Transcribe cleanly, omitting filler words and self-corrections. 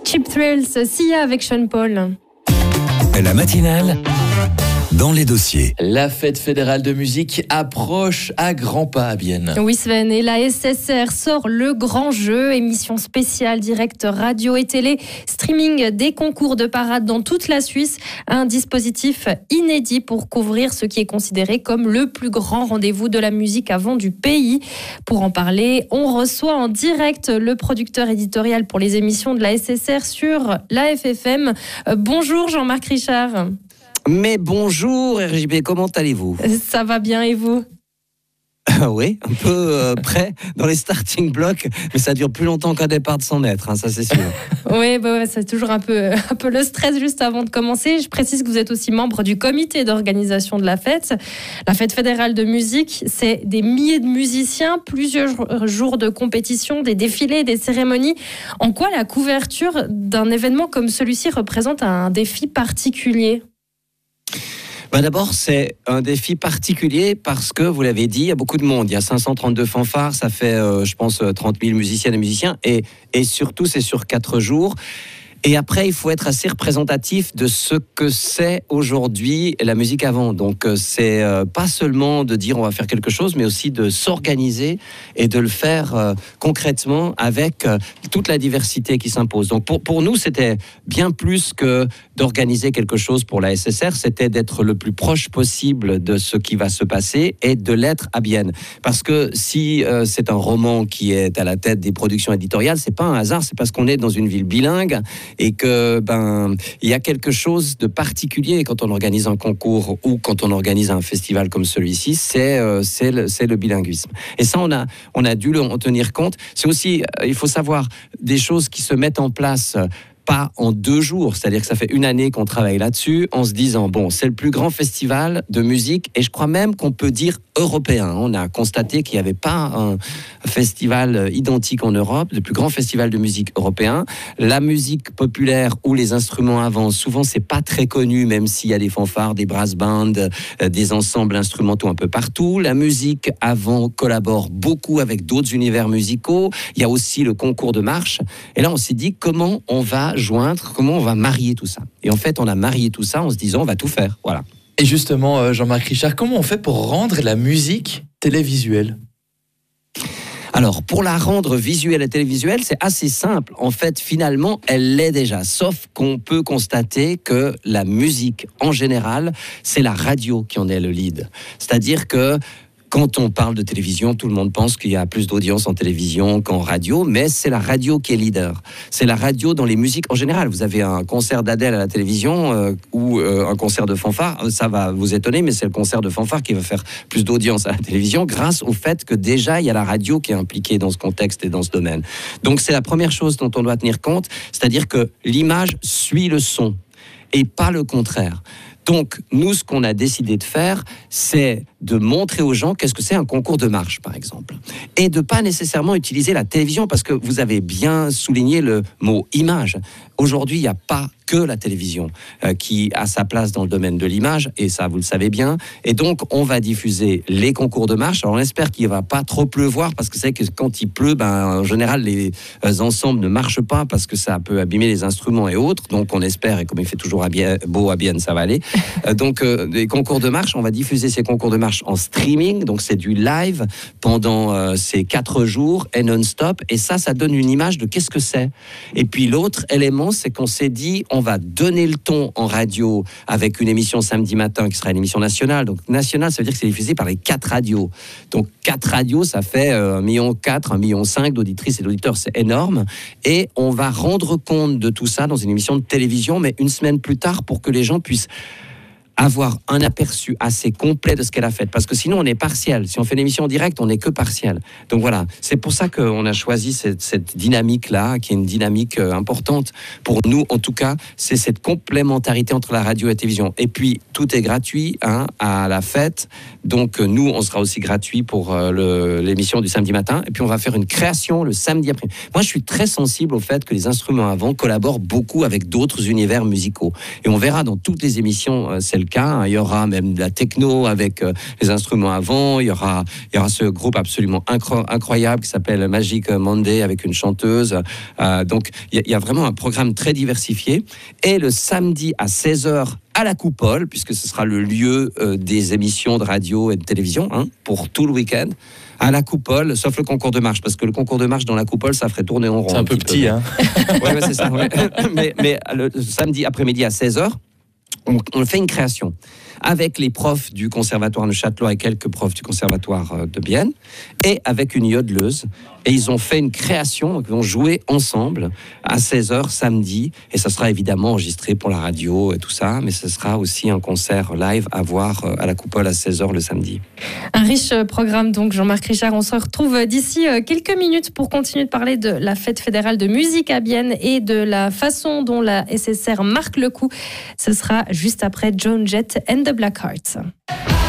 Cheap Thrills, Sia avec Sean Paul. La matinale dans les dossiers. La fête fédérale de musique approche à grands pas à Bienne. Oui Sven, et la SSR sort le grand jeu, émission spéciale, direct radio et télé, streaming des concours de parade dans toute la Suisse, un dispositif inédit pour couvrir ce qui est considéré comme le plus grand rendez-vous de la musique avant du pays. Pour en parler, on reçoit en direct le producteur éditorial pour les émissions de la SSR sur la FFM. Bonjour Jean-Marc Richard. Mais bonjour RJB, comment allez-vous ? Ça va bien et vous ? Oui, un peu près dans les starting blocks, mais ça dure plus longtemps qu'un départ de 100 mètres, hein, ça c'est sûr. Oui, c'est toujours un peu le stress juste avant de commencer. Je précise que vous êtes aussi membre du comité d'organisation de la fête. La fête fédérale de musique, c'est des milliers de musiciens, plusieurs jours de compétition, des défilés, des cérémonies. En quoi la couverture d'un événement comme celui-ci représente un défi particulier ? D'abord, c'est un défi particulier parce que, vous l'avez dit, il y a beaucoup de monde. Il y a 532 fanfares, ça fait, je pense, 30 000 musiciennes et musiciens. Et surtout, c'est sur 4 jours. Et après, il faut être assez représentatif de ce que c'est aujourd'hui la musique avant. Donc, c'est pas seulement de dire on va faire quelque chose, mais aussi de s'organiser et de le faire concrètement avec toute la diversité qui s'impose. Donc, pour nous, c'était bien plus que d'organiser quelque chose pour la SSR, c'était d'être le plus proche possible de ce qui va se passer et de l'être à Bienne. Parce que si c'est un roman qui est à la tête des productions éditoriales, c'est pas un hasard, c'est parce qu'on est dans une ville bilingue et que il y a quelque chose de particulier quand on organise un concours ou quand on organise un festival comme celui-ci, c'est le bilinguisme. Et ça, on a dû en tenir compte. C'est aussi, il faut savoir, des choses qui se mettent en place pas en 2 jours, c'est-à-dire que ça fait 1 année qu'on travaille là-dessus, en se disant, bon, c'est le plus grand festival de musique, et je crois même qu'on peut dire européen. On a constaté qu'il n'y avait pas un festival identique en Europe, le plus grand festival de musique européen. La musique populaire ou les instruments avant, souvent, c'est pas très connu, même s'il y a des fanfares, des brass bands, des ensembles instrumentaux un peu partout. La musique avant collabore beaucoup avec d'autres univers musicaux. Il y a aussi le concours de marche. Et là, on s'est dit, comment on va joindre, comment on va marier tout ça. Et en fait, on a marié tout ça en se disant, on va tout faire. Voilà. Et justement, Jean-Marc Richard, comment on fait pour rendre la musique télévisuelle ? Alors, pour la rendre visuelle et télévisuelle, c'est assez simple. En fait, finalement, elle l'est déjà. Sauf qu'on peut constater que la musique, en général, c'est la radio qui en est le lead. C'est-à-dire que quand on parle de télévision, tout le monde pense qu'il y a plus d'audience en télévision qu'en radio, mais c'est la radio qui est leader. C'est la radio dans les musiques en général. Vous avez un concert d'Adèle à la télévision ou un concert de fanfare, ça va vous étonner, mais c'est le concert de fanfare qui va faire plus d'audience à la télévision grâce au fait que déjà, il y a la radio qui est impliquée dans ce contexte et dans ce domaine. Donc, c'est la première chose dont on doit tenir compte, c'est-à-dire que l'image suit le son et pas le contraire. Donc, nous, ce qu'on a décidé de faire, c'est de montrer aux gens qu'est-ce que c'est un concours de marche, par exemple. Et de pas nécessairement utiliser la télévision, parce que vous avez bien souligné le mot image. Aujourd'hui, il n'y a pas que la télévision qui a sa place dans le domaine de l'image, et ça, vous le savez bien. Et donc, on va diffuser les concours de marche. Alors, on espère qu'il ne va pas trop pleuvoir, parce que c'est que quand il pleut, en général, les ensembles ne marchent pas, parce que ça peut abîmer les instruments et autres. Donc, on espère, et comme il fait toujours beau à Bienne, ça va aller. Donc, les concours de marche, on va diffuser ces concours de marche en streaming, donc c'est du live pendant ces 4 jours et non-stop, et ça donne une image de qu'est-ce que c'est. Et puis l'autre élément, c'est qu'on s'est dit, on va donner le ton en radio avec une émission samedi matin qui sera une émission nationale. Donc nationale, ça veut dire que c'est diffusé par les 4 radios. Donc 4 radios, ça fait 1,4 million, 1,5 million d'auditrices et d'auditeurs, c'est énorme. Et on va rendre compte de tout ça dans une émission de télévision, mais une semaine plus tard, pour que les gens puissent avoir un aperçu assez complet de ce qu'elle a fait. Parce que sinon, on est partiel. Si on fait une émission en direct, on n'est que partiel. Donc voilà, c'est pour ça qu'on a choisi cette dynamique-là, qui est une dynamique importante. Pour nous, en tout cas, c'est cette complémentarité entre la radio et la télévision. Et puis, tout est gratuit à la fête. Donc, nous, on sera aussi gratuit pour l'émission du samedi matin. Et puis, on va faire une création le samedi après. Moi, je suis très sensible au fait que les instruments avant collaborent beaucoup avec d'autres univers musicaux. Et on verra dans toutes les émissions, c'est le cas, hein. Il y aura même de la techno avec les instruments avant. Il y aura ce groupe absolument incroyable qui s'appelle Magic Monday avec une chanteuse. Donc, il y a vraiment un programme très diversifié. Et le samedi à 16h, à la Coupole, puisque ce sera le lieu des émissions de radio et de télévision, hein, pour tout le week-end. À la Coupole, sauf le concours de marche, parce que le concours de marche dans la Coupole, ça ferait tourner en rond. C'est un peu petit, hein. Ouais, c'est ça. Ouais. Mais le samedi après-midi à 16h, on fait une création avec les profs du conservatoire de Châtellerault et quelques profs du conservatoire de Bienne, et avec une yodeleuse. Et ils ont fait une création, donc ils vont jouer ensemble à 16h samedi, et ça sera évidemment enregistré pour la radio et tout ça, mais ce sera aussi un concert live à voir à la Coupole à 16h le samedi. Un riche programme donc, Jean-Marc Richard. On se retrouve d'ici quelques minutes pour continuer de parler de la fête fédérale de musique à Bienne et de la façon dont la SSR marque le coup. Ce sera juste après Joan Jett and the Blackhearts.